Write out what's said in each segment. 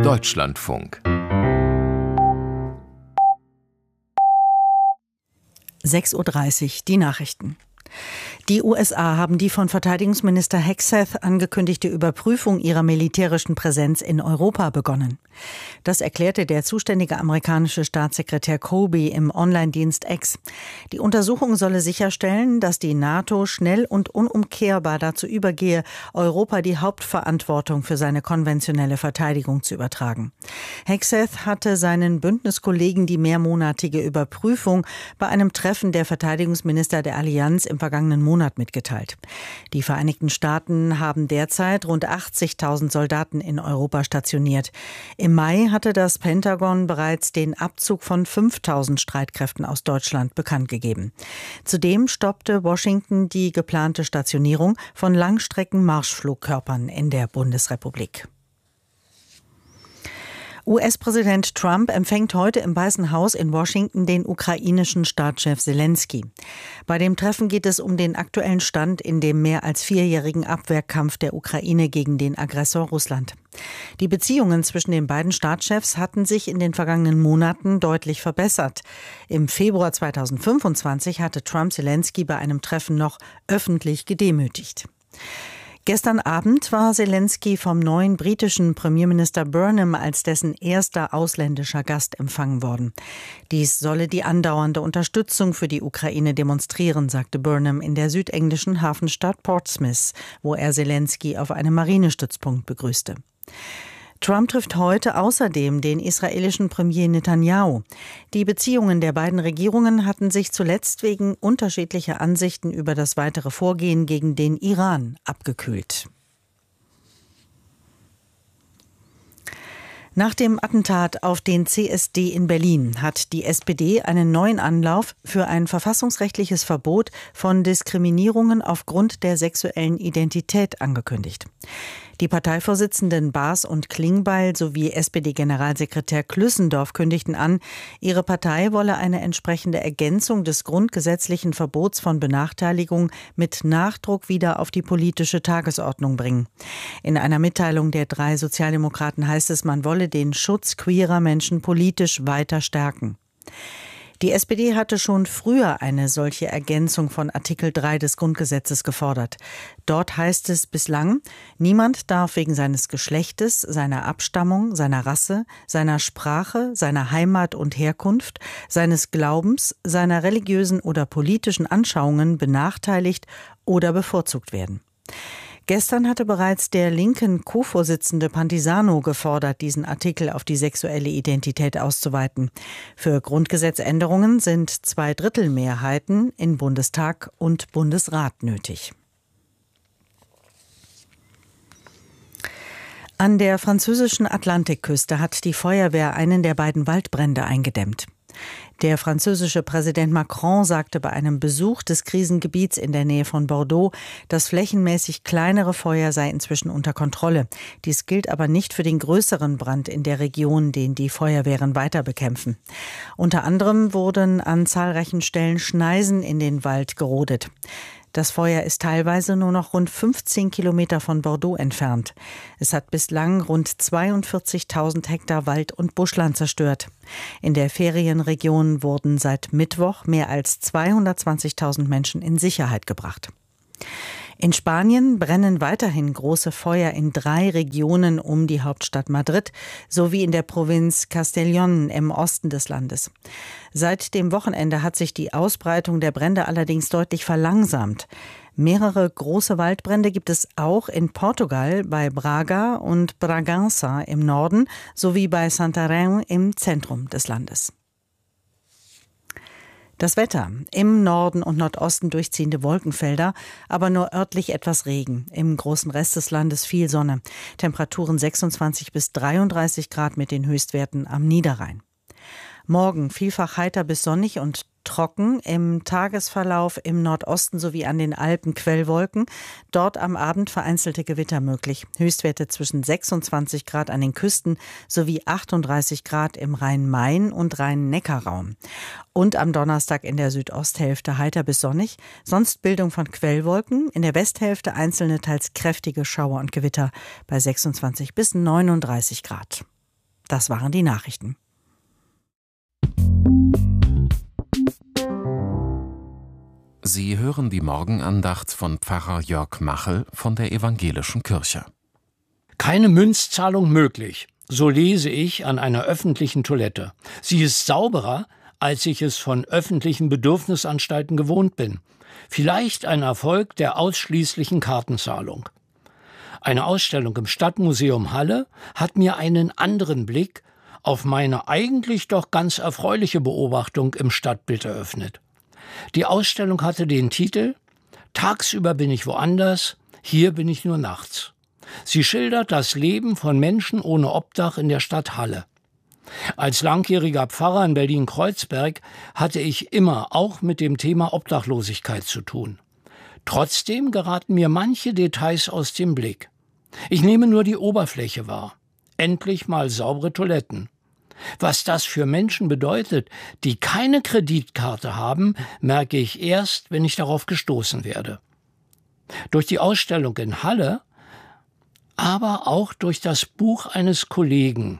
Deutschlandfunk 6:30 Uhr, die Nachrichten. Die USA haben die von Verteidigungsminister Hegseth angekündigte Überprüfung ihrer militärischen Präsenz in Europa begonnen. Das erklärte der zuständige amerikanische Staatssekretär Colby im Online-Dienst X. Die Untersuchung solle sicherstellen, dass die NATO schnell und unumkehrbar dazu übergehe, Europa die Hauptverantwortung für seine konventionelle Verteidigung zu übertragen. Hegseth hatte seinen Bündniskollegen die mehrmonatige Überprüfung bei einem Treffen der Verteidigungsminister der Allianz im vergangenen Monat mitgeteilt. Die Vereinigten Staaten haben derzeit rund 80.000 Soldaten in Europa stationiert. Im Mai hatte das Pentagon bereits den Abzug von 5.000 Streitkräften aus Deutschland bekannt gegeben. Zudem stoppte Washington die geplante Stationierung von Langstrecken-Marschflugkörpern in der Bundesrepublik. US-Präsident Trump empfängt heute im Weißen Haus in Washington den ukrainischen Staatschef Selenskyj. Bei dem Treffen geht es um den aktuellen Stand in dem mehr als 4-jährigen Abwehrkampf der Ukraine gegen den Aggressor Russland. Die Beziehungen zwischen den beiden Staatschefs hatten sich in den vergangenen Monaten deutlich verbessert. Im Februar 2025 hatte Trump Selenskyj bei einem Treffen noch öffentlich gedemütigt. Gestern Abend war Selenskyj vom neuen britischen Premierminister Burnham als dessen erster ausländischer Gast empfangen worden. Dies solle die andauernde Unterstützung für die Ukraine demonstrieren, sagte Burnham in der südenglischen Hafenstadt Portsmouth, wo er Selenskyj auf einem Marinestützpunkt begrüßte. Trump trifft heute außerdem den israelischen Premier Netanyahu. Die Beziehungen der beiden Regierungen hatten sich zuletzt wegen unterschiedlicher Ansichten über das weitere Vorgehen gegen den Iran abgekühlt. Nach dem Attentat auf den CSD in Berlin hat die SPD einen neuen Anlauf für ein verfassungsrechtliches Verbot von Diskriminierungen aufgrund der sexuellen Identität angekündigt. Die Parteivorsitzenden Baas und Klingbeil sowie SPD-Generalsekretär Klüssendorf kündigten an, ihre Partei wolle eine entsprechende Ergänzung des grundgesetzlichen Verbots von Benachteiligung mit Nachdruck wieder auf die politische Tagesordnung bringen. In einer Mitteilung der 3 Sozialdemokraten heißt es, man wolle den Schutz queerer Menschen politisch weiter stärken. Die SPD hatte schon früher eine solche Ergänzung von Artikel 3 des Grundgesetzes gefordert. Dort heißt es bislang, niemand darf wegen seines Geschlechtes, seiner Abstammung, seiner Rasse, seiner Sprache, seiner Heimat und Herkunft, seines Glaubens, seiner religiösen oder politischen Anschauungen benachteiligt oder bevorzugt werden. Gestern hatte bereits der linken Co-Vorsitzende Pantisano gefordert, diesen Artikel auf die sexuelle Identität auszuweiten. Für Grundgesetzänderungen sind 2/3 Mehrheiten in Bundestag und Bundesrat nötig. An der französischen Atlantikküste hat die Feuerwehr einen der beiden Waldbrände eingedämmt. Der französische Präsident Macron sagte bei einem Besuch des Krisengebiets in der Nähe von Bordeaux, das flächenmäßig kleinere Feuer sei inzwischen unter Kontrolle. Dies gilt aber nicht für den größeren Brand in der Region, den die Feuerwehren weiter bekämpfen. Unter anderem wurden an zahlreichen Stellen Schneisen in den Wald gerodet. Das Feuer ist teilweise nur noch rund 15 Kilometer von Bordeaux entfernt. Es hat bislang rund 42.000 Hektar Wald und Buschland zerstört. In der Ferienregion wurden seit Mittwoch mehr als 220.000 Menschen in Sicherheit gebracht. In Spanien brennen weiterhin große Feuer in 3 Regionen um die Hauptstadt Madrid sowie in der Provinz Castellón im Osten des Landes. Seit dem Wochenende hat sich die Ausbreitung der Brände allerdings deutlich verlangsamt. Mehrere große Waldbrände gibt es auch in Portugal bei Braga und Bragança im Norden sowie bei Santarém im Zentrum des Landes. Das Wetter. Im Norden und Nordosten durchziehende Wolkenfelder, aber nur örtlich etwas Regen. Im großen Rest des Landes viel Sonne. Temperaturen 26 bis 33 Grad mit den Höchstwerten am Niederrhein. Morgen vielfach heiter bis sonnig und trocken, im Tagesverlauf im Nordosten sowie an den Alpen Quellwolken, dort am Abend vereinzelte Gewitter möglich. Höchstwerte zwischen 26 Grad an den Küsten sowie 38 Grad im Rhein-Main- und Rhein-Neckar-Raum. Und am Donnerstag in der Südosthälfte heiter bis sonnig, sonst Bildung von Quellwolken, in der Westhälfte einzelne teils kräftige Schauer und Gewitter bei 26 bis 39 Grad. Das waren die Nachrichten. Sie hören die Morgenandacht von Pfarrer Jörg Machel von der Evangelischen Kirche. Keine Münzzahlung möglich, so lese ich an einer öffentlichen Toilette. Sie ist sauberer, als ich es von öffentlichen Bedürfnisanstalten gewohnt bin. Vielleicht ein Erfolg der ausschließlichen Kartenzahlung. Eine Ausstellung im Stadtmuseum Halle hat mir einen anderen Blick auf meine eigentlich doch ganz erfreuliche Beobachtung im Stadtbild eröffnet. Die Ausstellung hatte den Titel »Tagsüber bin ich woanders, hier bin ich nur nachts«. Sie schildert das Leben von Menschen ohne Obdach in der Stadt Halle. Als langjähriger Pfarrer in Berlin-Kreuzberg hatte ich immer auch mit dem Thema Obdachlosigkeit zu tun. Trotzdem geraten mir manche Details aus dem Blick. Ich nehme nur die Oberfläche wahr. Endlich mal saubere Toiletten. Was das für Menschen bedeutet, die keine Kreditkarte haben, merke ich erst, wenn ich darauf gestoßen werde. Durch die Ausstellung in Halle, aber auch durch das Buch eines Kollegen.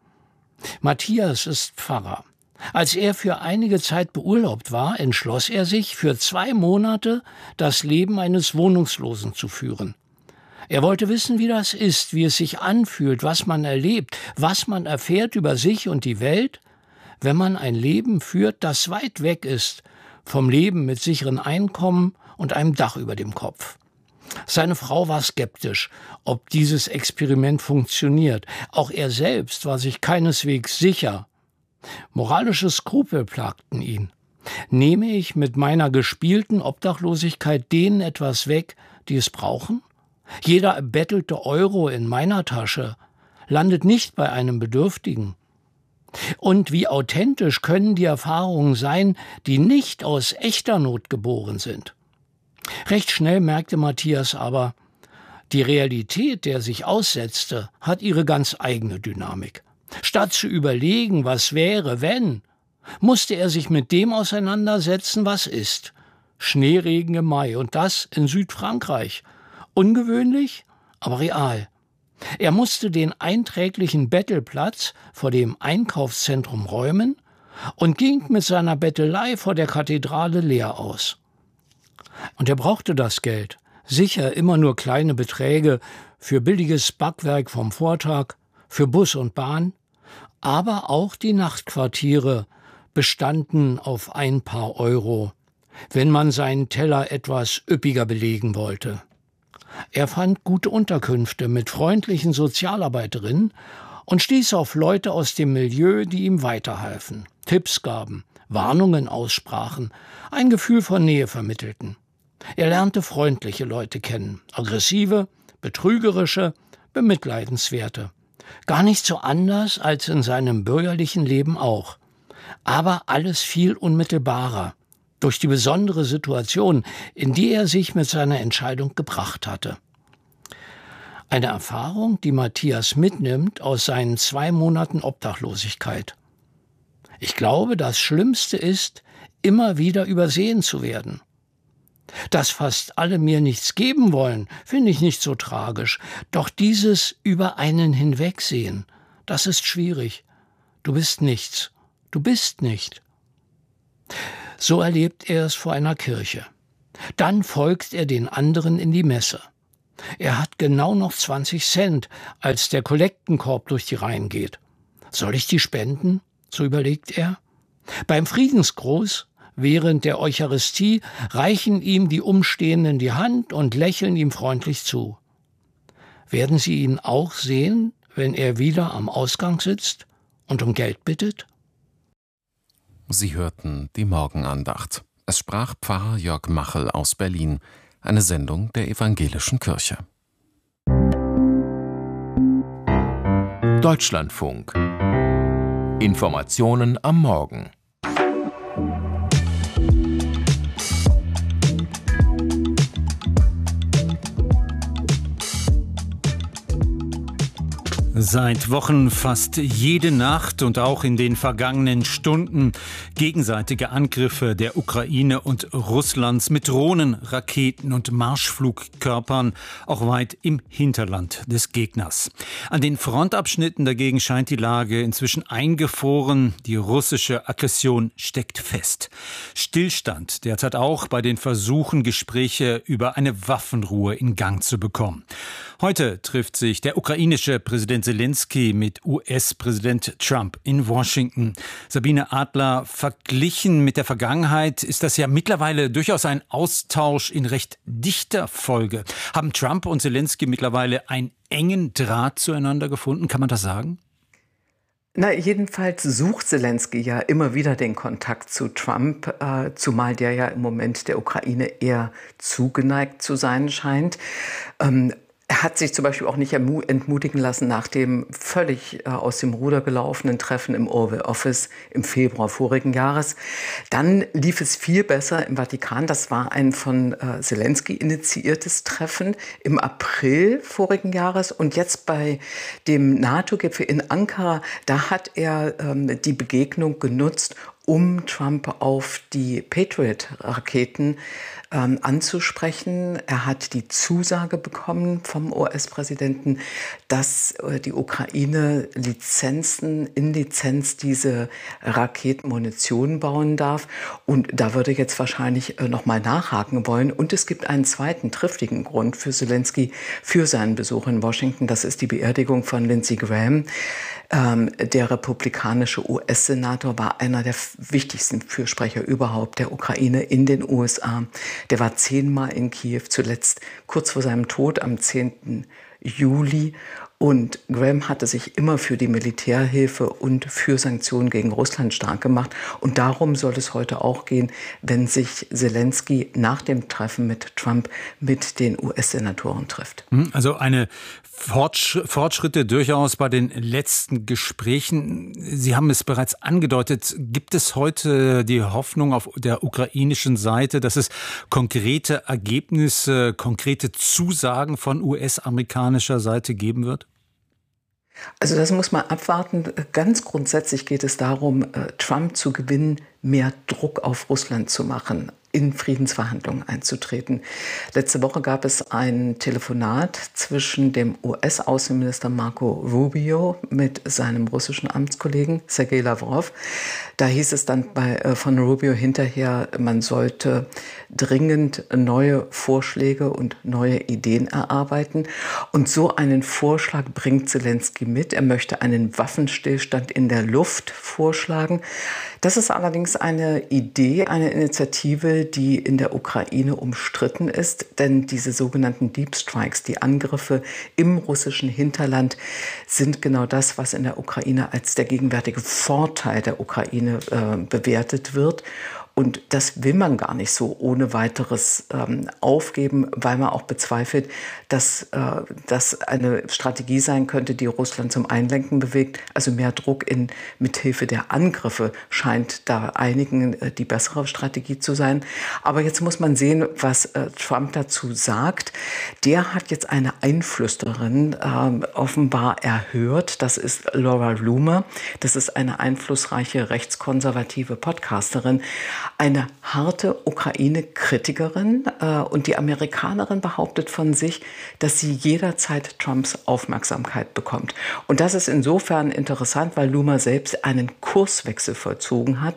Matthias ist Pfarrer. Als er für einige Zeit beurlaubt war, entschloss er sich, für 2 Monate das Leben eines Wohnungslosen zu führen. Er wollte wissen, wie das ist, wie es sich anfühlt, was man erlebt, was man erfährt über sich und die Welt, wenn man ein Leben führt, das weit weg ist vom Leben mit sicheren Einkommen und einem Dach über dem Kopf. Seine Frau war skeptisch, ob dieses Experiment funktioniert. Auch er selbst war sich keineswegs sicher. Moralische Skrupel plagten ihn. Nehme ich mit meiner gespielten Obdachlosigkeit denen etwas weg, die es brauchen? Jeder erbettelte Euro in meiner Tasche landet nicht bei einem Bedürftigen. Und wie authentisch können die Erfahrungen sein, die nicht aus echter Not geboren sind? Recht schnell merkte Matthias aber, die Realität, der sich aussetzte, hat ihre ganz eigene Dynamik. Statt zu überlegen, was wäre, wenn, musste er sich mit dem auseinandersetzen, was ist. Schneeregen im Mai und das in Südfrankreich. Ungewöhnlich, aber real. Er musste den einträglichen Bettelplatz vor dem Einkaufszentrum räumen und ging mit seiner Bettelei vor der Kathedrale leer aus. Und er brauchte das Geld. Sicher immer nur kleine Beträge für billiges Backwerk vom Vortag, für Bus und Bahn, aber auch die Nachtquartiere bestanden auf ein paar Euro, wenn man seinen Teller etwas üppiger belegen wollte. Er fand gute Unterkünfte mit freundlichen Sozialarbeiterinnen und stieß auf Leute aus dem Milieu, die ihm weiterhalfen, Tipps gaben, Warnungen aussprachen, ein Gefühl von Nähe vermittelten. Er lernte freundliche Leute kennen, aggressive, betrügerische, bemitleidenswerte. Gar nicht so anders als in seinem bürgerlichen Leben auch. Aber alles viel unmittelbarer, durch die besondere Situation, in die er sich mit seiner Entscheidung gebracht hatte. Eine Erfahrung, die Matthias mitnimmt aus seinen 2 Monaten Obdachlosigkeit. Ich glaube, das Schlimmste ist, immer wieder übersehen zu werden. Dass fast alle mir nichts geben wollen, finde ich nicht so tragisch. Doch dieses über einen hinwegsehen, das ist schwierig. Du bist nichts. Du bist nicht. So erlebt er es vor einer Kirche. Dann folgt er den anderen in die Messe. Er hat genau noch 20 Cent, als der Kollektenkorb durch die Reihen geht. Soll ich die spenden? So überlegt er. Beim Friedensgruß während der Eucharistie reichen ihm die Umstehenden die Hand und lächeln ihm freundlich zu. Werden sie ihn auch sehen, wenn er wieder am Ausgang sitzt und um Geld bittet? Sie hörten die Morgenandacht. Es sprach Pfarrer Jörg Machel aus Berlin, eine Sendung der Evangelischen Kirche. Deutschlandfunk. Informationen am Morgen. Seit Wochen fast jede Nacht und auch in den vergangenen Stunden gegenseitige Angriffe der Ukraine und Russlands mit Drohnen, Raketen und Marschflugkörpern, auch weit im Hinterland des Gegners. An den Frontabschnitten dagegen scheint die Lage inzwischen eingefroren. Die russische Aggression steckt fest. Stillstand derzeit auch bei den Versuchen, Gespräche über eine Waffenruhe in Gang zu bekommen. Heute trifft sich der ukrainische Präsident Selenskyj mit US-Präsident Trump in Washington. Sabine Adler, verglichen mit der Vergangenheit ist das ja mittlerweile durchaus ein Austausch in recht dichter Folge. Haben Trump und Selenskyj mittlerweile einen engen Draht zueinander gefunden? Kann man das sagen? Na, jedenfalls sucht Selenskyj ja immer wieder den Kontakt zu Trump, zumal der ja im Moment der Ukraine eher zugeneigt zu sein scheint. Er hat sich zum Beispiel auch nicht entmutigen lassen nach dem völlig aus dem Ruder gelaufenen Treffen im Oval Office im Februar vorigen Jahres. Dann lief es viel besser im Vatikan. Das war ein von Selenskyj initiiertes Treffen im April vorigen Jahres. Und jetzt bei dem NATO-Gipfel in Ankara, da hat er die Begegnung genutzt, um Trump auf die Patriot-Raketen anzusprechen. Er hat die Zusage bekommen vom US-Präsidenten, dass die Ukraine in Lizenz diese Raketenmunition bauen darf. Und da würde jetzt wahrscheinlich nochmal nachhaken wollen. Und es gibt einen zweiten triftigen Grund für Selenskyj für seinen Besuch in Washington. Das ist die Beerdigung von Lindsey Graham. Der republikanische US-Senator war einer der wichtigsten Fürsprecher überhaupt der Ukraine in den USA. Der war 10-mal in Kiew, zuletzt kurz vor seinem Tod am 10. Juli. Und Graham hatte sich immer für die Militärhilfe und für Sanktionen gegen Russland stark gemacht. Und darum soll es heute auch gehen, wenn sich Selenskyj nach dem Treffen mit Trump mit den US-Senatoren trifft. Also eine Fortschritte durchaus bei den letzten Gesprächen. Sie haben es bereits angedeutet. Gibt es heute die Hoffnung auf der ukrainischen Seite, dass es konkrete Ergebnisse, konkrete Zusagen von US-amerikanischer Seite geben wird? Also das muss man abwarten. Ganz grundsätzlich geht es darum, Trump zu gewinnen, mehr Druck auf Russland zu machen, in Friedensverhandlungen einzutreten. Letzte Woche gab es ein Telefonat zwischen dem US-Außenminister Marco Rubio mit seinem russischen Amtskollegen Sergei Lavrov. Da hieß es dann von Rubio hinterher, man sollte dringend neue Vorschläge und neue Ideen erarbeiten. Und so einen Vorschlag bringt Selenskyj mit. Er möchte einen Waffenstillstand in der Luft vorschlagen. Das ist allerdings eine Idee, eine Initiative, die in der Ukraine umstritten ist, denn diese sogenannten Deep Strikes, die Angriffe im russischen Hinterland, sind genau das, was in der Ukraine als der gegenwärtige Vorteil der Ukraine bewertet wird. Und das will man gar nicht so ohne weiteres aufgeben, weil man auch bezweifelt, dass das eine Strategie sein könnte, die Russland zum Einlenken bewegt. Also mehr Druck mithilfe der Angriffe scheint da einigen die bessere Strategie zu sein. Aber jetzt muss man sehen, was Trump dazu sagt. Der hat jetzt eine Einflüsterin offenbar erhört. Das ist Laura Loomer. Das ist eine einflussreiche rechtskonservative Podcasterin. Eine harte Ukraine-Kritikerin und die Amerikanerin behauptet von sich, dass sie jederzeit Trumps Aufmerksamkeit bekommt. Und das ist insofern interessant, weil Loomer selbst einen Kurswechsel vollzogen hat.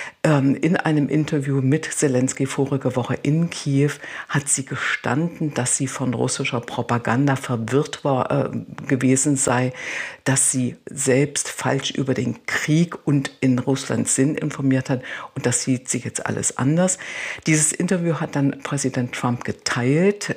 In einem Interview mit Selenskyj vorige Woche in Kiew hat sie gestanden, dass sie von russischer Propaganda verwirrt gewesen sei, dass sie selbst falsch über den Krieg und in Russlands Sinn informiert hat, und das sieht sie jetzt alles anders. Dieses Interview hat dann Präsident Trump geteilt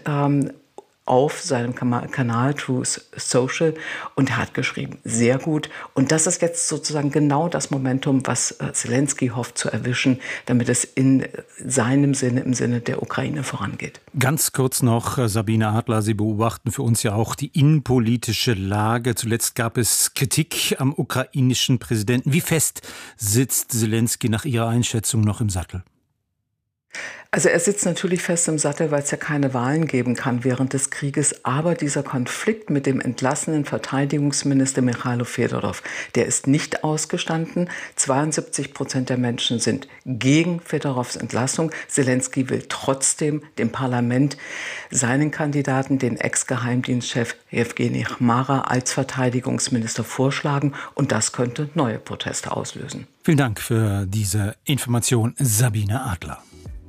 auf seinem Kanal Truth Social, und er hat geschrieben, sehr gut. Und das ist jetzt sozusagen genau das Momentum, was Selenskyj hofft zu erwischen, damit es in seinem Sinne, im Sinne der Ukraine vorangeht. Ganz kurz noch, Sabine Adler, Sie beobachten für uns ja auch die innenpolitische Lage. Zuletzt gab es Kritik am ukrainischen Präsidenten. Wie fest sitzt Selenskyj nach Ihrer Einschätzung noch im Sattel? Also er sitzt natürlich fest im Sattel, weil es ja keine Wahlen geben kann während des Krieges. Aber dieser Konflikt mit dem entlassenen Verteidigungsminister Michailo Fedorov, der ist nicht ausgestanden. 72% der Menschen sind gegen Fedorovs Entlassung. Zelensky will trotzdem dem Parlament seinen Kandidaten, den Ex-Geheimdienstchef Jewgeni Chmara, als Verteidigungsminister vorschlagen. Und das könnte neue Proteste auslösen. Vielen Dank für diese Information, Sabine Adler.